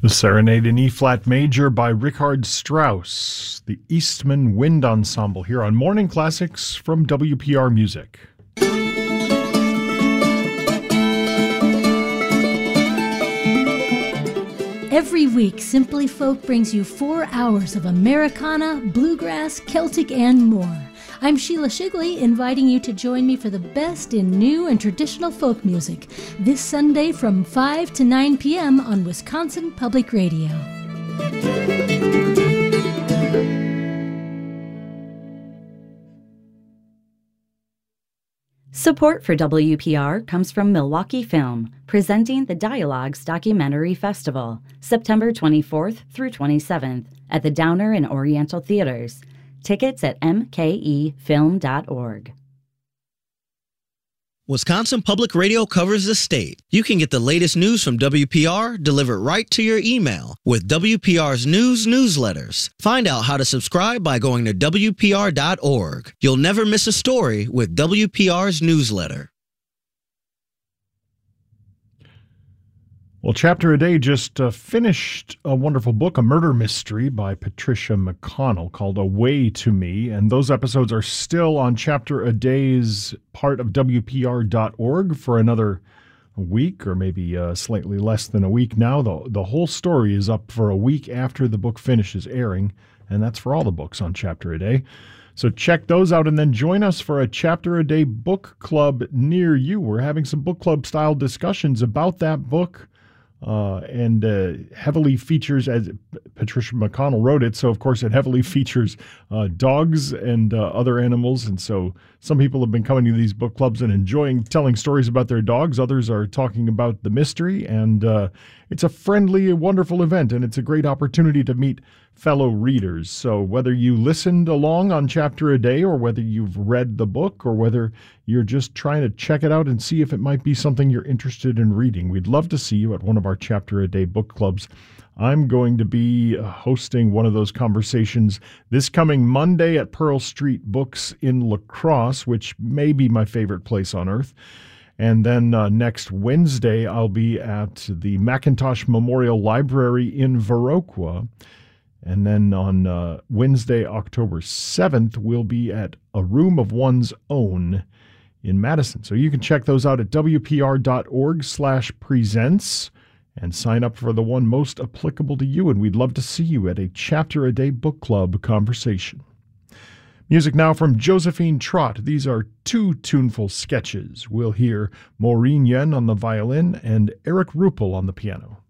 The Serenade in E-flat Major by Richard Strauss, the Eastman Wind Ensemble here on Morning Classics from WPR Music. Every week, Simply Folk brings you 4 hours of Americana, bluegrass, Celtic, and more. I'm Sheila Shigley, inviting you to join me for the best in new and traditional folk music this Sunday from 5 to 9 p.m. on Wisconsin Public Radio. Support for WPR comes from Milwaukee Film, presenting the Dialogues Documentary Festival, September 24th through 27th at the Downer and Oriental Theaters. Tickets at mkefilm.org. Wisconsin Public Radio covers the state. You can get the latest news from WPR delivered right to your email with WPR's news newsletters. Find out how to subscribe by going to WPR.org. You'll never miss a story with WPR's newsletter. Well, Chapter a Day just finished a wonderful book, a murder mystery by Patricia McConnell called Away to Me, and those episodes are still on Chapter a Day's part of WPR.org for another week, or maybe slightly less than a week now. The whole story is up for a week after the book finishes airing, and that's for all the books on Chapter a Day. So check those out and then join us for a Chapter a Day book club near you. We're having some book club style discussions about that book. And heavily features, as Patricia McConnell wrote it, so of course it heavily features dogs and other animals. And so some people have been coming to these book clubs and enjoying telling stories about their dogs. Others are talking about the mystery. And it's a friendly, wonderful event, and it's a great opportunity to meet fellow readers. So whether you listened along on Chapter a Day, or whether you've read the book, or whether you're just trying to check it out and see if it might be something you're interested in reading, we'd love to see you at one of our Chapter a Day book clubs. I'm going to be hosting one of those conversations this coming Monday at Pearl Street Books in La Crosse, which may be my favorite place on earth. And then next Wednesday, I'll be at the McIntosh Memorial Library in Viroqua. And then on Wednesday, October 7th, we'll be at A Room of One's Own in Madison. So you can check those out at wpr.org/presents and sign up for the one most applicable to you. And we'd love to see you at a Chapter a Day book club conversation. Music now from Josephine Trott. These are 2 tuneful sketches. We'll hear Maureen Yen on the violin and Eric Ruppel on the piano.